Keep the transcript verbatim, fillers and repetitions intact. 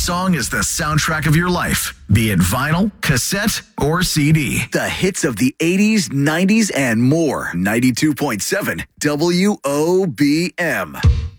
song is the soundtrack of your life, be it vinyl, cassette, or C D. The hits of the eighties, nineties, and more. ninety-two point seven W O B M.